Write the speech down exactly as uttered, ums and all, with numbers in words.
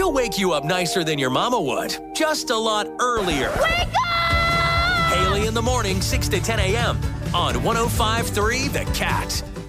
We'll wake you up nicer than your mama would, just a lot earlier. Wake up! Haley in the morning, six to ten a.m. on one oh five point three The Cat.